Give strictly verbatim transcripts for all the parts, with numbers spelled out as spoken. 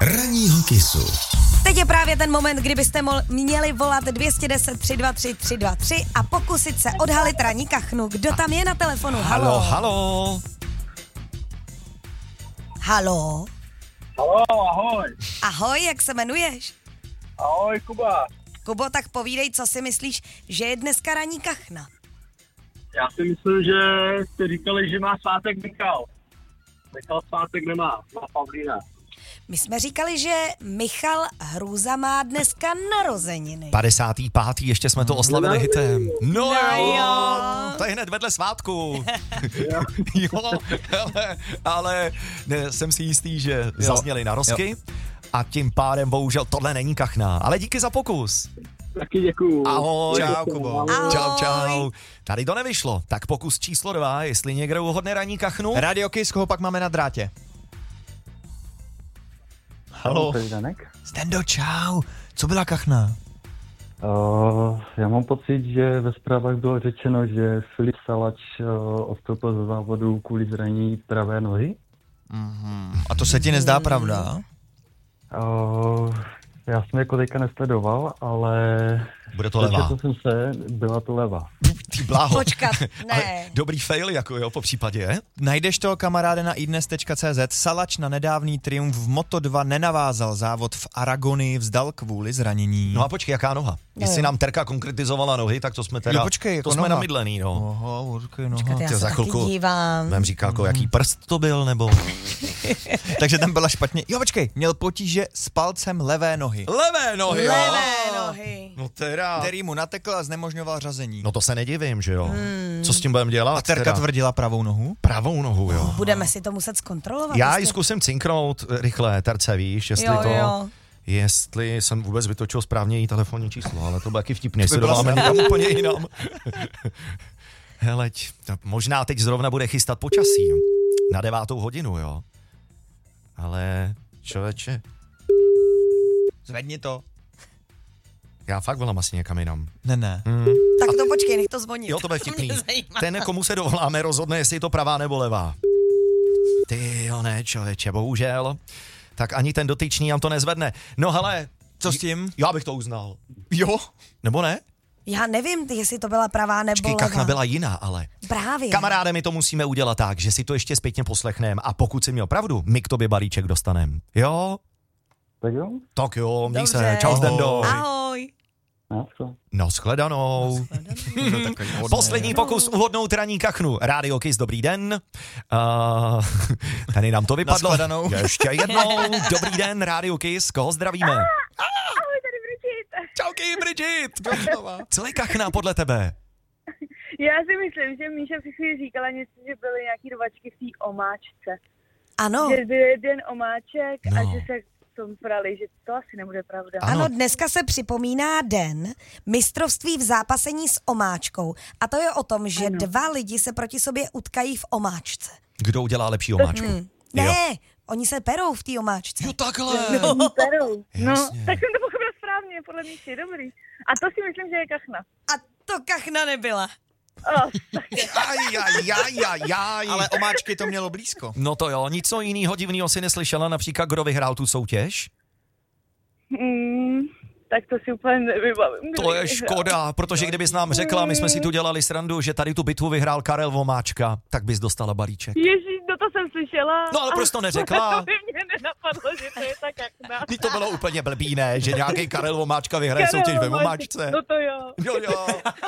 ranního Kissu. Teď je právě ten moment, kdybyste mol- měli volat dvě set deset tři dva tři tři dva tři a pokusit se odhalit ranní kachnu. Kdo tam je na telefonu? Halo, halo. Halo. Halo, ahoj. Ahoj, jak se jmenuješ? Ahoj, Kuba. Kubo, tak povídej, co si myslíš, že je dneska ranní kachna? Já si myslím, že jste říkali, že má svátek Michal. Michal svátek nemá, má Pavlína. My jsme říkali, že Michal Hrůza má dneska narozeniny. padesátý pátý ještě jsme to oslavili hitem. No jo, jo. to je hned vedle svátku. jo, ale, ale ne, jsem si jistý, že jo. Zazněly narozky. Jo. A tím pádem bohužel tohle není kachna. Ale díky za pokus. Taky děkuju. Ahoj. Čau, Kubo. Ahoj. Čau, čau. Tady to nevyšlo. Tak pokus číslo dva, jestli někdo uhodne ranní kachnu. Radio Kiss, koho pak máme na drátě? Halo. Stendo, čau. Co byla kachna? Uh, já mám pocit, že ve zprávách bylo řečeno, že Filip Salač uh, odstoupil ze závodu kvůli zranění pravé nohy. Mm-hmm. A to se ti nezdá pravda? Uh, já jsem jako teďka nesledoval, ale... Bude to levá. Co jsem se, byla to levá. Ty bláho. Počkat, ne. Ale dobrý fail, jako jo, po případě. Najdeš to, kamaráde, na idnes tečka cé zet. Salač na nedávný triumf v Moto dva nenavázal. Závod v Aragonii vzdal kvůli zranění. No a počkej, jaká noha? No. Jestli nám Terka konkretizovala nohy, tak to jsme teda... Jo, počkej, jako to jsme noha. namydlený, no. Oho, počkej, noha. Počkat, já Ty se za taky chvilku dívám. Vem říká, jako jaký prst to byl, nebo... Takže tam byla špatně. Jo, počkej, měl potíže s palcem levé nohy, Levé nohy, jo. Levé nohy. No teda... který mu natekl a znemožňoval řazení. No to se nedivím, že jo. Hmm. Co s tím budeme dělat? A Terka teda? tvrdila pravou nohu? Pravou nohu, jo. Budeme si to muset zkontrolovat. Já jestli- ji zkusím cinknout rychle, Terce, víš, jestli Jo, to... jo. Jestli jsem vůbec vytočil správně její telefonní číslo, ale to bude taky vtipný, by jestli to bylo máme sranda. někam úplně jinam. Heleď, možná teď zrovna bude chystat počasí. Na devátou hodinu, jo. Ale, člověče, Zvedni to. já fakt volám asi někam jinam. Ne, ne. Hmm. Tak to počkej, nech to zvoní. Jo, to bude vtipný. mě zajímá. Ten, komu se dovoláme, rozhodne, jestli je to pravá nebo levá. Ty jo, ne, člověče, bohužel. Tak ani ten dotyčný nám to nezvedne. No hele, Co s tím? já bych to uznal. Jo. Nebo ne? Já nevím, jestli to byla pravá nebo Počkej, levá. kachna byla jiná, ale... Právě. Kamaráde, my to musíme udělat tak, že si to ještě zpětně poslechneme a pokud jsi měl pravdu, my k tobě balíček dostanem. Jo? Tak jo? Tak jo, měj Dobře. se, čau Zdendo. Ahoj. Naschle. No, shledanou. Poslední pokus uhodnout ranní kachnu. Radio Kiss, dobrý den. Uh, tady nám to vypadlo. Nashledanou. Ještě jednou. Dobrý den, Radio Kiss, koho zdravíme? Ahoj, tady Bridget. Čauky, Bridget. Co je kachna podle tebe? Já si myslím, že Míša při chvíli říkala něco, že byly nějaký rvačky v té omáčce. Ano. Že byl jeden omáček a No. že se v tom prali, že to asi nebude pravda. Ano. Ano, dneska se připomíná den mistrovství v zápasení s omáčkou. A to je o tom, že Ano. dva lidi se proti sobě utkají v omáčce. Kdo udělá lepší omáčku? Hmm. Ne, oni se perou v té omáčce. Jo, takhle. No. Perou. No, Jasně. tak jsem to pochopila správně, podle Míši, dobrý. A to si myslím, že je kachna. A to kachna nebyla. Oh, tak je. Aj, aj, aj, aj, aj. Ale omáčky to mělo blízko. No to jo, nic jinýho divného si neslyšela, například kdo vyhrál tu soutěž? Mm, tak to si úplně nevybavím. To je škoda, protože kdybys nám řekla, my jsme si tu dělali srandu, že tady tu bitvu vyhrál Karel Vomáčka, tak bys dostala balíček. Ježíš, no to jsem slyšela. No, ale proč to neřekla? To by mě nenapadlo, že to je ta kachna. Teď to bylo úplně blbý, ne? Že nějaký Karel Vomáčka vyhraje soutěž ve Vomáčce. No to jo. Jo, jo.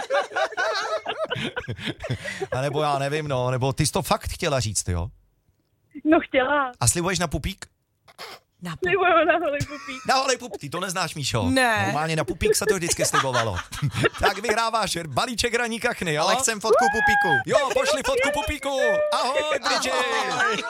A nebo já nevím, no, nebo ty jsi to fakt chtěla říct, jo? No chtěla. A slibuješ na pupík? Na Slibujeme na holý pupík. Na holej pup, ty to neznáš, Míšo. Ne. Normálně na pupík se to vždycky slibovalo. Tak vyhráváš balíček ranní kachny, jo? Ale chcem fotku pupíku. Jo, pošli fotku pupíku. Ahoj, Bridget.